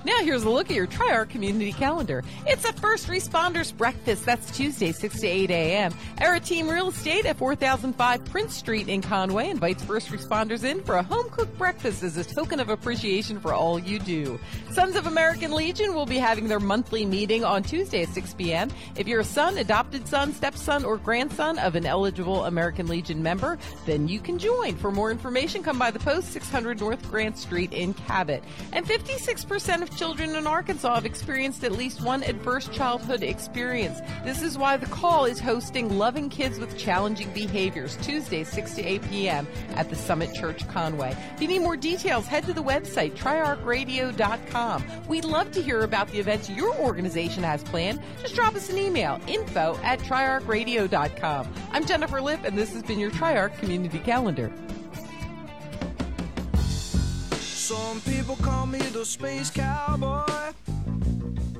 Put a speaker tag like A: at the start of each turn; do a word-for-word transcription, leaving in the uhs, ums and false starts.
A: Now here's a look at your Tri-Arc community calendar. It's a First Responders Breakfast. That's Tuesday, six to eight a.m. Era Team Real Estate at four thousand five Prince Street in Conway invites first responders in for a home-cooked breakfast as a token of appreciation for all you do. Sons of American Legion will be having their monthly meeting on Tuesday at six p.m. If you're a son, adopted son, stepson, or grandson of an eligible American Legion member, then you can join. For more information, come by the Post, six hundred North Grant Street in Cabot. And fifty-six percent of children in Arkansas have experienced at least one adverse childhood experience. This is why The Call is hosting Loving Kids with Challenging Behaviors, Tuesday, six to eight p.m. at the Summit Church Conway. If you need more details, head to the website, tri arc radio dot com. We'd love to hear about the events your organization has planned. Just drop us an email, info at tri arc radio dot com. I'm Jennifer Lipp, and this has been your Tri-Arc Community Calendar.
B: Some people call me the space cowboy.